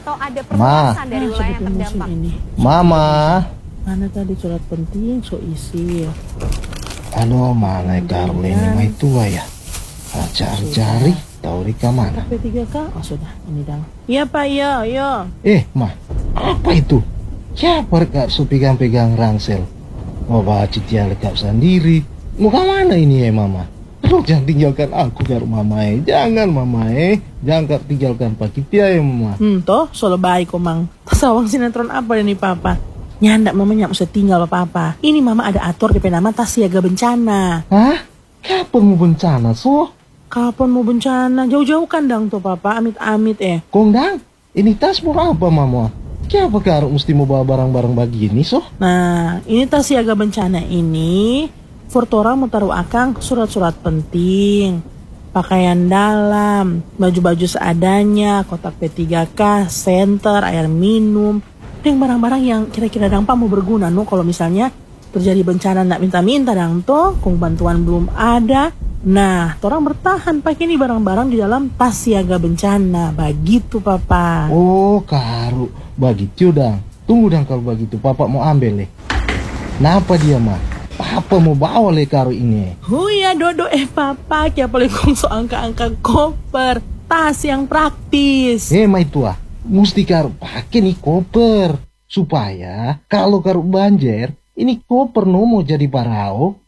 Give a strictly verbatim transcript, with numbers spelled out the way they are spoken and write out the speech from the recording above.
atau ada perluasan dari ah, wilayah yang terdampak? Ini. Mama. Mana tadi surat penting so isi. Halo, mana Karl ini mai tua ya? Cari-cari tahu di mana? P tiga K. Oh sudah, ini dang. Iya Pak, iya, iya. Eh, mah, apa itu? Siapa rekap so pegang-pegang rangsel? Mau baca dia lekap sendiri. Mau ke mana ini ya, Mama? Aduh, jangan tinggalkan aku karo Mama eh. Jangan Mama eh. Jangan tinggalkan Pak Kitia ya, Mama. Hmm, toh, solo baik komang. Sawang sinetron apa ini Papa? Nyandak Mama nyak usah tinggal Papa. Ini Mama ada atur di nama tas siaga bencana. Hah? Kapan mau bencana, so? Kapan mau bencana? Jauh-jauh kan dang tuh Papa, amit-amit eh. Kondang, ini tas mau apa Mama? Siapa karo mesti mau bawa barang-barang begini, so? Nah, ini tas siaga bencana ini, Fortora mau taruh akang surat-surat penting. Pakaian dalam, baju-baju seadanya, kotak P tiga K, senter, air minum. Yang barang-barang yang kira-kira dampak mau berguna no kalau misalnya terjadi bencana nak minta-minta dang toh, kung bantuan belum ada. Nah, orang bertahan pakai ini barang-barang di dalam tas siaga bencana. Begitu Papa. Oh, karu. Begitu dang. Tunggu dang kalau begitu. Papa mau ambil leh. Kenapa dia mah? Papa mau bawa leh karu ini. Oh ya Dodo eh Papa, kia paling kong so angka-angka koper. Tas yang praktis. Eh, mai tua. Mesti karu pakai nih koper. Supaya kalau karu banjir, ini koper no mau jadi parao.